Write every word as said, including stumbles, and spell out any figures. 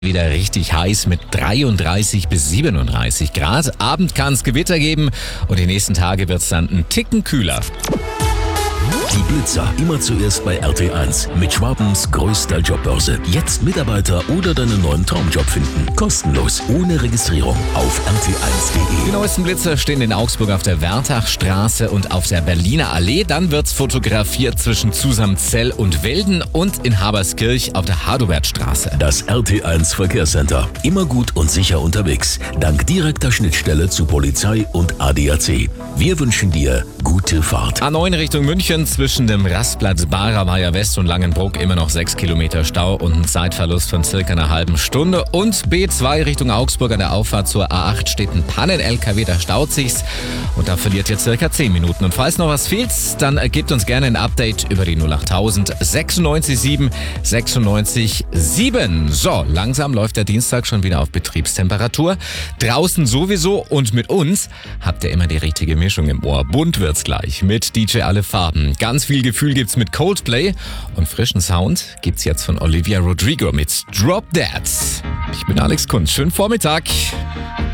Wieder richtig heiß mit dreiunddreißig bis siebenunddreißig Grad. Abend kann es Gewitter geben und die nächsten Tage wird es dann einen Ticken kühler. Die Blitzer immer zuerst bei R T eins mit Schwabens größter Jobbörse. Jetzt Mitarbeiter oder deinen neuen Traumjob finden. Kostenlos, ohne Registrierung auf R T eins punkt Die de. neuesten Blitzer stehen in Augsburg auf der Wertachstraße und auf der Berliner Allee. Dann wird's fotografiert zwischen Zusamzell und Welden und in Haberskirch auf der Hadowertstraße. Das R T eins Verkehrscenter. Immer gut und sicher unterwegs. Dank direkter Schnittstelle zu Polizei und A D A C. Wir wünschen dir gute Fahrt. A neun Richtung München zwischen dem Rastplatz Barameier West und Langenbruck immer noch sechs Kilometer Stau und ein Zeitverlust von circa einer halben Stunde. Und B zwei Richtung Augsburg an der Auffahrt zur A acht steht ein Pannen-L K W, da staut sich's und da verliert ihr circa zehn Minuten. Und falls noch was fehlt, dann gebt uns gerne ein Update über die null achttausend sechsundneunzig sieben sechsundneunzig sieben. So, langsam läuft der Dienstag schon wieder auf Betriebstemperatur. Draußen sowieso und mit uns habt ihr immer die richtige Mischung im Ohr. Bunt wird's gleich mit D J Alle Farben. Ganz viel Gefühl gibt's mit Coldplay und frischen Sound gibt's jetzt von Olivia Rodrigo mit Drop Dead. Ich bin Alex Kunz. Schönen Vormittag.